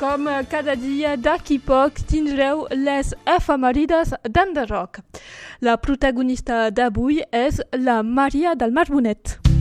Com cada dia, d'aquí poc tindreu les efemèrides d'Enderroc. La protagonista d'avui és la Maria del Mar Bonet.